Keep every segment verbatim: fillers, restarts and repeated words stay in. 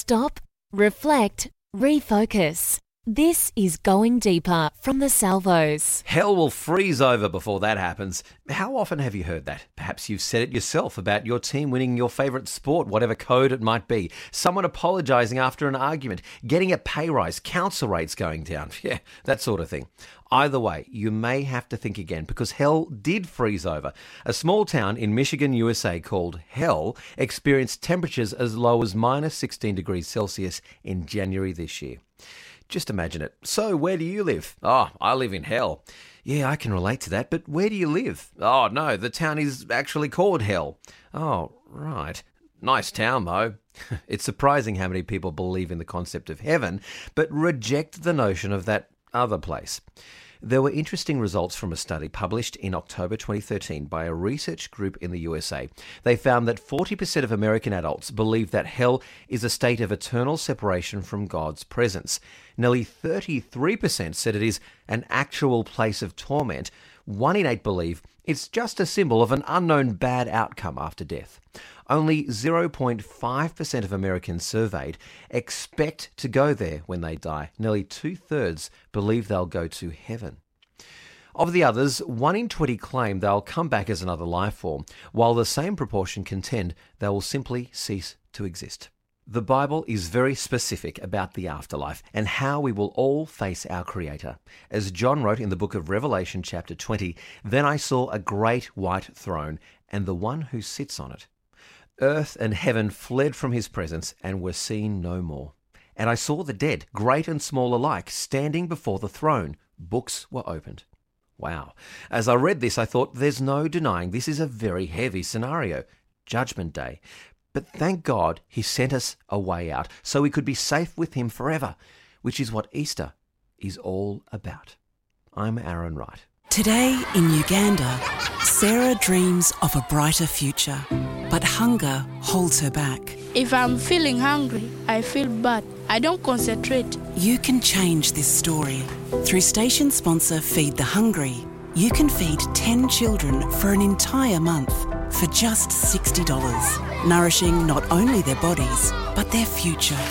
Stop, reflect, refocus. This is Going Deeper from the Salvos. Hell will freeze over before that happens. How often have you heard that? Perhaps you've said it yourself about your team winning your favourite sport, whatever code it might be. Someone apologising after an argument, getting a pay rise, council rates going down. Yeah, that sort of thing. Either way, you may have to think again because hell did freeze over. A small town in Michigan, U S A called Hell experienced temperatures as low as minus sixteen degrees Celsius in January this year. Just imagine it. So, where do you live? Oh, I live in Hell. Yeah, I can relate to that, but where do you live? Oh, no, the town is actually called Hell. Oh, right. Nice town, though. It's surprising how many people believe in the concept of heaven, but reject the notion of that other place. There were interesting results from a study published in October twenty thirteen by a research group in the U S A. They found that forty percent of American adults believe that hell is a state of eternal separation from God's presence. Nearly thirty-three percent said it is an actual place of torment. One in eight believe it's just a symbol of an unknown bad outcome after death. Only zero point five percent of Americans surveyed expect to go there when they die. Nearly two-thirds believe they'll go to heaven. Of the others, one in twenty claim they'll come back as another life form, while the same proportion contend they will simply cease to exist. The Bible is very specific about the afterlife and how we will all face our Creator. As John wrote in the book of Revelation chapter twenty, "Then I saw a great white throne and the one who sits on it. Earth and heaven fled from his presence and were seen no more. And I saw the dead, great and small alike, standing before the throne. Books were opened." Wow. As I read this, I thought there's no denying this is a very heavy scenario. Judgment Day. But thank God he sent us a way out so we could be safe with him forever, which is what Easter is all about. I'm Aaron Wright. Today in Uganda, Sarah dreams of a brighter future, but hunger holds her back. If I'm feeling hungry, I feel bad. I don't concentrate. You can change this story. Through station sponsor Feed the Hungry, you can feed ten children for an entire month for just sixty dollars, nourishing not only their bodies, but their future.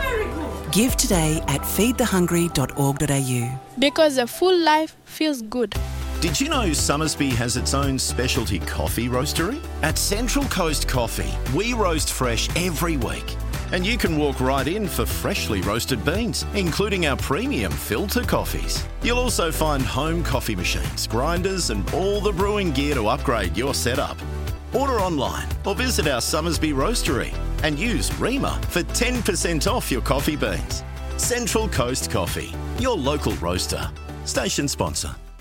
Give today at feed the hungry dot org dot a u. Because a full life feels good. Did you know Summersby has its own specialty coffee roastery? At Central Coast Coffee, we roast fresh every week. And you can walk right in for freshly roasted beans, including our premium filter coffees. You'll also find home coffee machines, grinders, and all the brewing gear to upgrade your setup. Order online or visit our Summersby roastery and use REMA for ten percent off your coffee beans. Central Coast Coffee, your local roaster. Station sponsor.